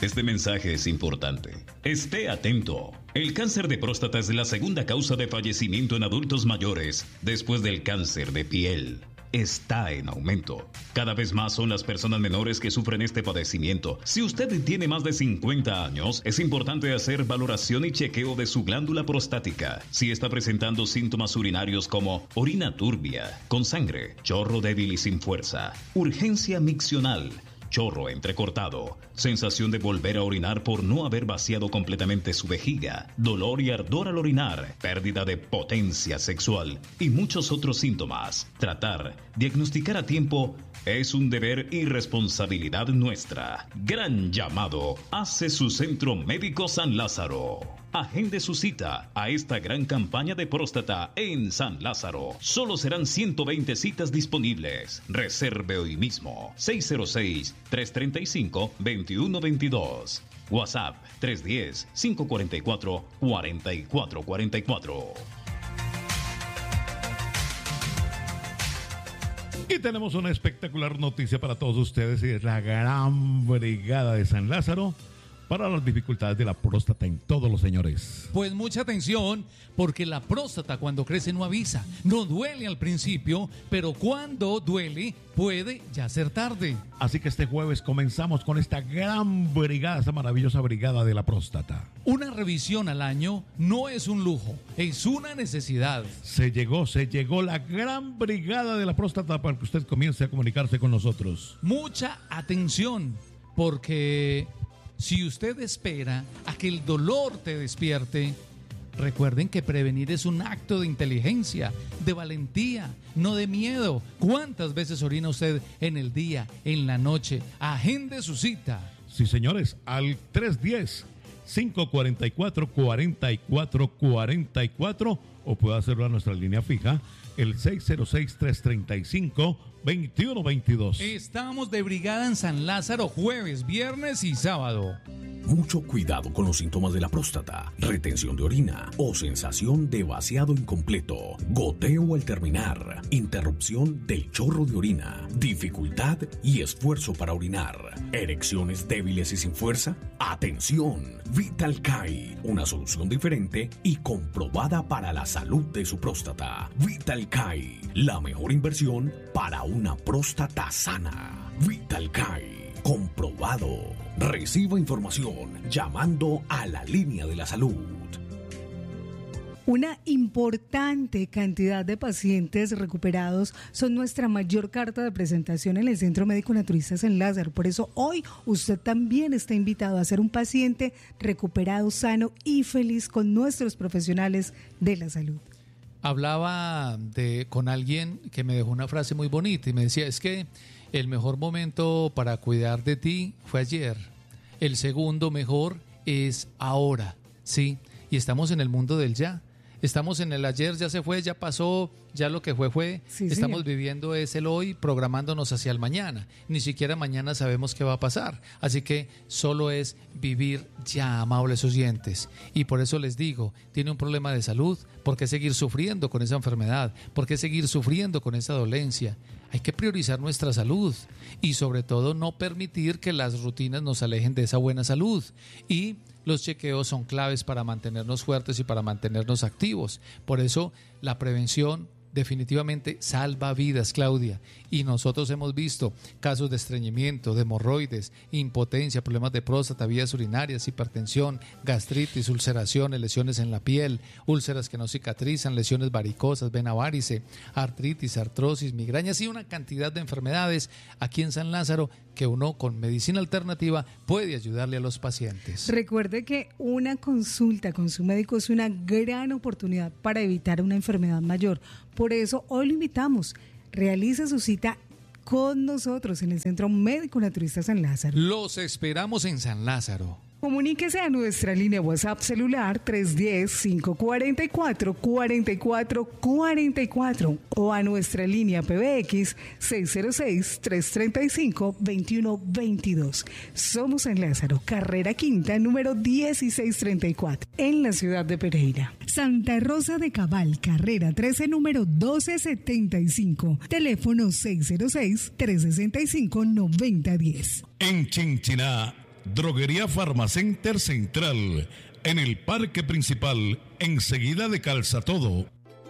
Este mensaje es importante. Esté atento. El cáncer de próstata es la segunda causa de fallecimiento en adultos mayores después del cáncer de piel. Está en aumento. Cada vez más son las personas menores que sufren este padecimiento. Si usted tiene más de 50 años, es importante hacer valoración y chequeo de su glándula prostática. Si está presentando síntomas urinarios como orina turbia, con sangre, chorro débil y sin fuerza, urgencia miccional, chorro entrecortado, sensación de volver a orinar por no haber vaciado completamente su vejiga, dolor y ardor al orinar, pérdida de potencia sexual y muchos otros síntomas. Tratar, diagnosticar a tiempo es un deber y responsabilidad nuestra. Gran llamado hace su Centro Médico San Lázaro. Agende su cita a esta gran campaña de próstata en San Lázaro. Solo serán 120 citas disponibles. Reserve hoy mismo. 606-335-2122. WhatsApp 310-544-4444. Y tenemos una espectacular noticia para todos ustedes y es la Gran Brigada de San Lázaro para las dificultades de la próstata en todos los señores. Pues mucha atención, porque la próstata cuando crece no avisa, no duele al principio, pero cuando duele puede ya ser tarde. Así que este jueves comenzamos con esta gran brigada, esta maravillosa brigada de la próstata. Una revisión al año no es un lujo, es una necesidad. Se llegó la gran brigada de la próstata para que usted comience a comunicarse con nosotros. Mucha atención, porque si usted espera a que el dolor te despierte, recuerden que prevenir es un acto de inteligencia, de valentía, no de miedo. ¿Cuántas veces orina usted en el día, en la noche? Agende su cita. Sí, señores, al 310-544-4444 o puede hacerlo a nuestra línea fija, el 606-335-2122. Estamos de brigada en San Lázaro jueves, viernes y sábado. Mucho cuidado con los síntomas de la próstata, retención de orina o sensación de vaciado incompleto, goteo al terminar, interrupción del chorro de orina, dificultad y esfuerzo para orinar, erecciones débiles y sin fuerza. ¡Atención! Vitalkai, una solución diferente y comprobada para la salud de su próstata. Vitalkai, la mejor inversión para una próstata sana. Vitalkai, comprobado. Reciba información llamando a la línea de la salud. Una importante cantidad de pacientes recuperados son nuestra mayor carta de presentación en el Centro Médico Naturista San Lázaro. Por eso hoy usted también está invitado a ser un paciente recuperado, sano y feliz con nuestros profesionales de la salud. Hablaba con alguien que me dejó una frase muy bonita y me decía, es que el mejor momento para cuidar de ti fue ayer. El segundo mejor es ahora, ¿sí? Y estamos en el mundo del ya. Estamos en el ayer, ya se fue, ya pasó, ya lo que fue. Sí, estamos señor. viviendo es el hoy, programándonos hacia el mañana. Ni siquiera mañana sabemos qué va a pasar. Así que solo es vivir ya, amables oyentes. Y por eso les digo, tiene un problema de salud, ¿por qué seguir sufriendo con esa enfermedad? ¿Por qué seguir sufriendo con esa dolencia? Hay que priorizar nuestra salud y sobre todo no permitir que las rutinas nos alejen de esa buena salud. Y los chequeos son claves para mantenernos fuertes y para mantenernos activos. Por eso la prevención definitivamente salva vidas, Claudia. Y nosotros hemos visto casos de estreñimiento, de hemorroides, impotencia, problemas de próstata, vías urinarias, hipertensión, gastritis, ulceraciones, lesiones en la piel, úlceras que no cicatrizan, lesiones varicosas, vena varice, artritis, artrosis, migrañas y una cantidad de enfermedades aquí en San Lázaro que uno con medicina alternativa puede ayudarle a los pacientes. Recuerde que una consulta con su médico es una gran oportunidad para evitar una enfermedad mayor. Por eso hoy lo invitamos. Realice su cita con nosotros en el Centro Médico Naturista San Lázaro. Los esperamos en San Lázaro. Comuníquese a nuestra línea WhatsApp celular 310-544-4444 o a nuestra línea PBX 606-335-2122. Somos San Lázaro, carrera quinta, número 1634, en la ciudad de Pereira. Santa Rosa de Cabal, carrera 13, número 1275, teléfono 606-365-9010. En Chinchiná Droguería Farmacenter Central, en el parque principal, enseguida de Calzatodo.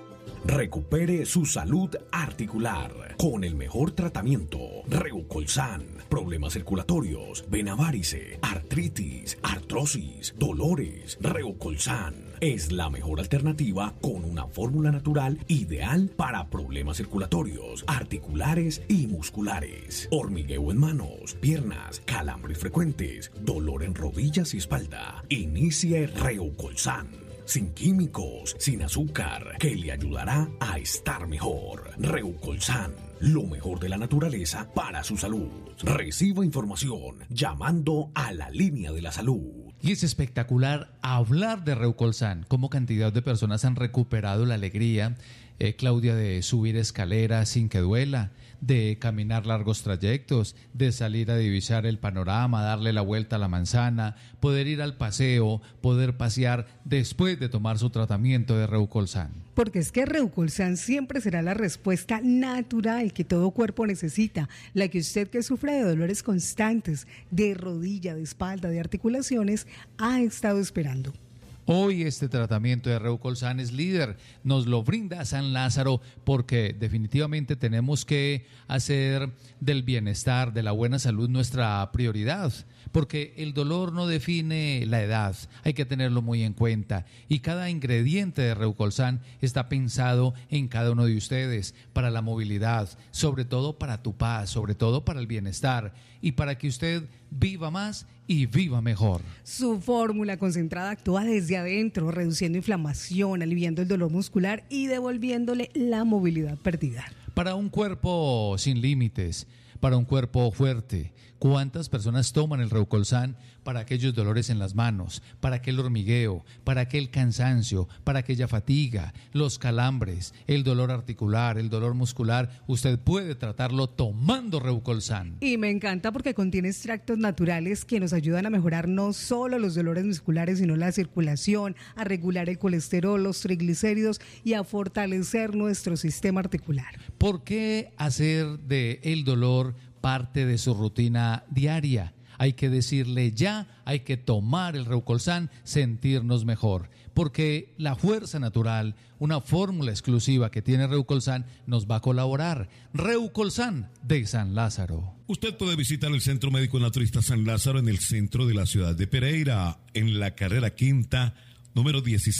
Recupere su salud articular con el mejor tratamiento. Reucolsan. Problemas circulatorios, vena varice, artritis, artrosis, dolores. Reucolsan es la mejor alternativa con una fórmula natural ideal para problemas circulatorios, articulares y musculares. Hormigueo en manos, piernas, calambres frecuentes, dolor en rodillas y espalda. Inicie Reucolsan. Sin químicos, sin azúcar, que le ayudará a estar mejor. Reucolsan, lo mejor de la naturaleza para su salud. Reciba información llamando a la línea de la salud. Y es espectacular hablar de Reucolsan, cómo cantidad de personas han recuperado la alegría, Claudia, de subir escaleras sin que duela, de caminar largos trayectos, de salir a divisar el panorama, darle la vuelta a la manzana, poder ir al paseo, poder pasear después de tomar su tratamiento de Reucolsan. Porque es que Reucolsan siempre será la respuesta natural que todo cuerpo necesita, la que usted, que sufre de dolores constantes, de rodilla, de espalda, de articulaciones, ha estado esperando. Hoy este tratamiento de Reucolsan es líder, nos lo brinda San Lázaro, porque definitivamente tenemos que hacer del bienestar, de la buena salud nuestra prioridad, porque el dolor no define la edad, hay que tenerlo muy en cuenta, y cada ingrediente de Reucolsan está pensado en cada uno de ustedes, para la movilidad, sobre todo para tu paz, sobre todo para el bienestar, y para que usted viva más y viva mejor. Su fórmula concentrada actúa desde adentro, reduciendo inflamación, aliviando el dolor muscular y devolviéndole la movilidad perdida. Para un cuerpo sin límites, para un cuerpo fuerte, ¿cuántas personas toman el Reucolsan para aquellos dolores en las manos, para aquel hormigueo, para aquel cansancio, para aquella fatiga, los calambres, el dolor articular, el dolor muscular? Usted puede tratarlo tomando Reucolsan. Y me encanta porque contiene extractos naturales que nos ayudan a mejorar no solo los dolores musculares, sino la circulación, a regular el colesterol, los triglicéridos y a fortalecer nuestro sistema articular. ¿Por qué hacer de el dolor parte de su rutina diaria? Hay que decirle ya, hay que tomar el Reucolsan, sentirnos mejor, porque la fuerza natural, una fórmula exclusiva que tiene Reucolsan, nos va a colaborar. Reucolsan de San Lázaro. Usted puede visitar el Centro Médico Naturista San Lázaro en el centro de la ciudad de Pereira, en la carrera quinta, número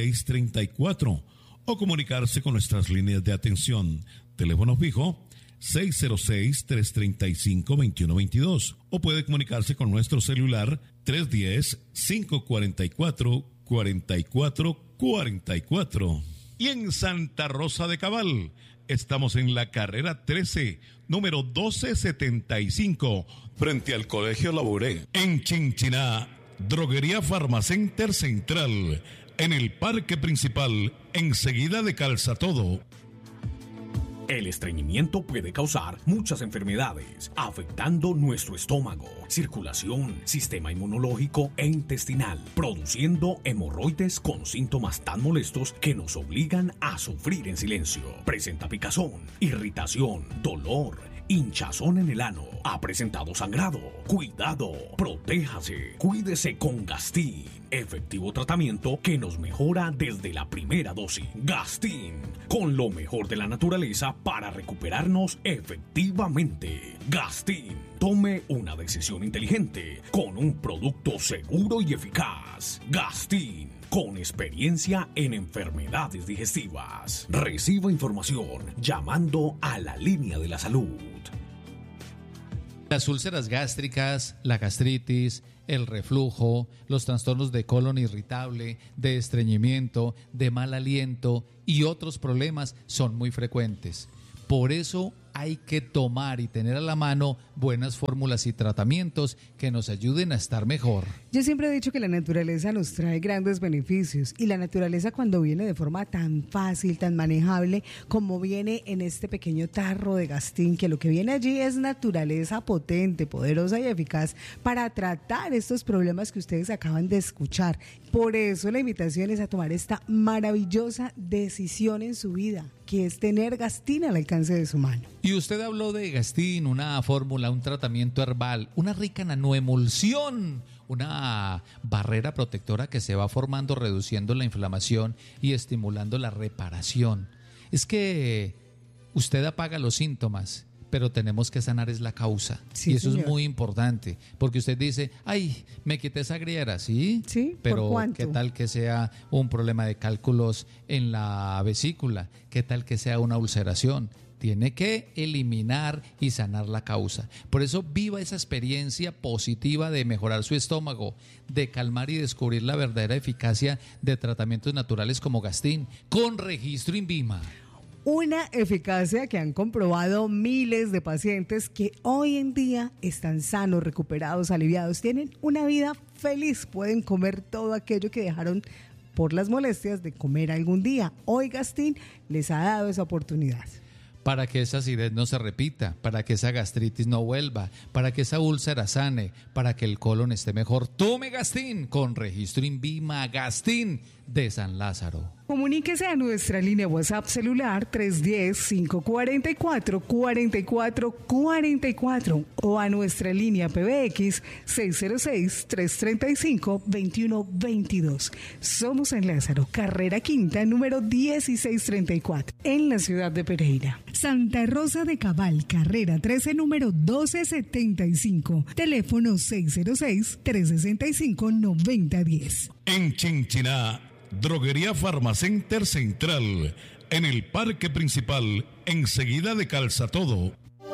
1634, o comunicarse con nuestras líneas de atención. Teléfono fijo 606-335-2122, o puede comunicarse con nuestro celular 310-544-4444. Y en Santa Rosa de Cabal estamos en la carrera 13, número 1275, frente al Colegio Labouré. En Chinchiná, Droguería Farmacenter Central, en el parque principal, enseguida de Calzatodo. El estreñimiento puede causar muchas enfermedades, afectando nuestro estómago, circulación, sistema inmunológico e intestinal, produciendo hemorroides con síntomas tan molestos que nos obligan a sufrir en silencio. Presenta picazón, irritación, dolor, hinchazón en el ano, ha presentado sangrado. Cuidado, protéjase, cuídese con Gastin, efectivo tratamiento que nos mejora desde la primera dosis. Gastin, con lo mejor de la naturaleza para recuperarnos efectivamente. Gastin, tome una decisión inteligente con un producto seguro y eficaz. Gastin, con experiencia en enfermedades digestivas. Reciba información llamando a la línea de la salud. Las úlceras gástricas, la gastritis, el reflujo, los trastornos de colon irritable, de estreñimiento, de mal aliento y otros problemas son muy frecuentes. Por eso hay que tomar y tener a la mano buenas fórmulas y tratamientos que nos ayuden a estar mejor. Yo siempre he dicho que la naturaleza nos trae grandes beneficios, y la naturaleza, cuando viene de forma tan fácil, tan manejable como viene en este pequeño tarro de Gastin, que lo que viene allí es naturaleza potente, poderosa y eficaz para tratar estos problemas que ustedes acaban de escuchar. Por eso la invitación es a tomar esta maravillosa decisión en su vida, que es tener Gastin al alcance de su mano. Y usted habló de Gastin, una fórmula, un tratamiento herbal, una rica nanoemulsión, una barrera protectora que se va formando, reduciendo la inflamación y estimulando la reparación. Es que usted apaga los síntomas, pero tenemos que sanar es la causa. Sí, y eso señor. es muy importante, porque usted dice, ay, me quité esa griera, ¿sí? Sí, ¿por pero cuánto? ¿qué tal que sea un problema de cálculos en la vesícula? ¿Qué tal que sea una ulceración? Tiene que eliminar y sanar la causa. Por eso viva esa experiencia positiva de mejorar su estómago, de calmar y descubrir la verdadera eficacia de tratamientos naturales como Gastin, con registro INVIMA. Una eficacia que han comprobado miles de pacientes que hoy en día están sanos, recuperados, aliviados, tienen una vida feliz, pueden comer todo aquello que dejaron por las molestias de comer algún día. Hoy Gastin les ha dado esa oportunidad. Para que esa acidez no se repita, para que esa gastritis no vuelva, para que esa úlcera sane, para que el colon esté mejor. Tome Gastin con registro INVIMA. Gastin de San Lázaro. Comuníquese a nuestra línea WhatsApp celular 310-544-4444 o a nuestra línea PBX 606-335-2122. Somos en Lázaro, carrera quinta, número 1634, en la ciudad de Pereira. Santa Rosa de Cabal, carrera 13, número 1275, teléfono 606-365-9010. En Chinchiná, Droguería Farmacenter Central, en el parque principal, enseguida de Calzatodo.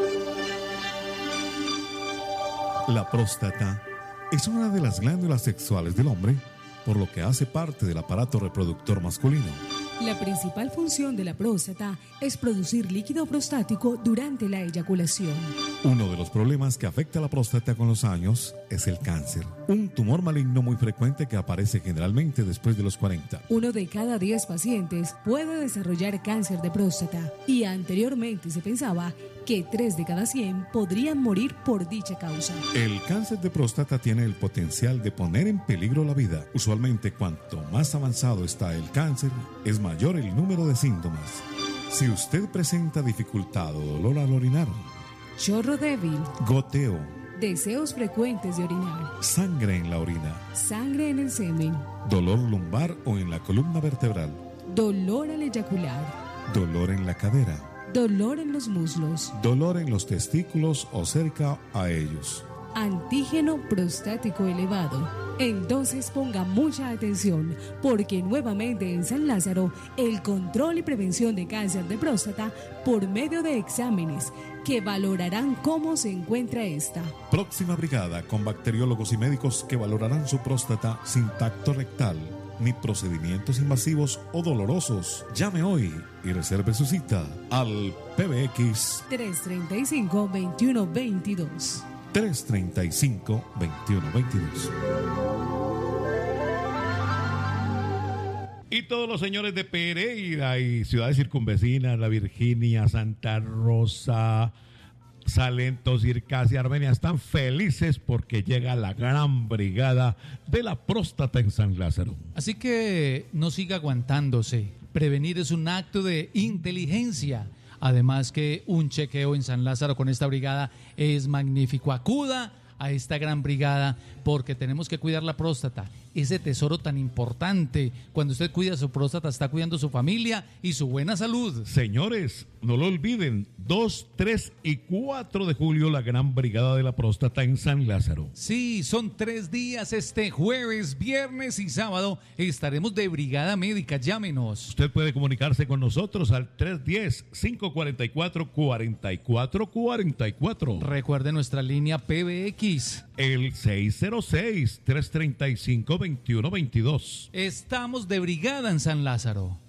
La próstata es una de las glándulas sexuales del hombre, por lo que hace parte del aparato reproductor masculino. La principal función de la próstata es producir líquido prostático durante la eyaculación. Uno de los problemas que afecta a la próstata con los años es el cáncer, un tumor maligno muy frecuente que aparece generalmente después de los 40. 1 de cada 10 pacientes puede desarrollar cáncer de próstata y anteriormente se pensaba que 3 de cada 100 podrían morir por dicha causa. El cáncer de próstata tiene el potencial de poner en peligro la vida. Usualmente, cuanto más avanzado está el cáncer, es mayor el número de síntomas. Si usted presenta dificultad o dolor al orinar, Chorro débil, goteo, deseos frecuentes de orinar, sangre en la orina, sangre en el semen, dolor lumbar o en la columna vertebral, dolor al eyacular, dolor en la cadera, dolor en los muslos, dolor en los testículos o cerca a ellos, antígeno prostático elevado. Entonces ponga mucha atención, porque nuevamente en San Lázaro, el control y prevención de cáncer de próstata por medio de exámenes que valorarán cómo se encuentra esta. Próxima brigada con bacteriólogos y médicos que valorarán su próstata sin tacto rectal ni procedimientos invasivos o dolorosos. Llame hoy y reserve su cita al PBX 335-2122. 335-2122. Y todos los señores de Pereira y ciudades circunvecinas, La Virginia, Santa Rosa, Salento, Circasia, Armenia, están felices porque llega la gran brigada de la próstata en San Lázaro. Así que no siga aguantándose. Prevenir es un acto de inteligencia. Además que un chequeo en San Lázaro con esta brigada es magnífico. Acuda a esta gran brigada porque tenemos que cuidar la próstata, ese tesoro tan importante. Cuando usted cuida su próstata, está cuidando su familia y su buena salud. Señores, no lo olviden, 2, 3 y 4 de julio, la gran brigada de la próstata en San Lázaro. Sí, son 3 días, este jueves, viernes y sábado estaremos de brigada médica. Llámenos. Usted puede comunicarse con nosotros al 310-544-4444. Recuerde nuestra línea PBX. El 606-335-2122. Estamos de brigada en San Lázaro.